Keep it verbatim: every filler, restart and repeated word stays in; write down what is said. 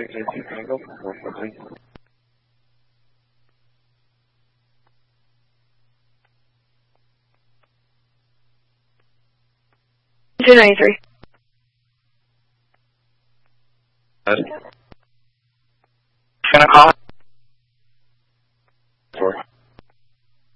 six eight two Tango, four four three. two ninety-three. Gonna call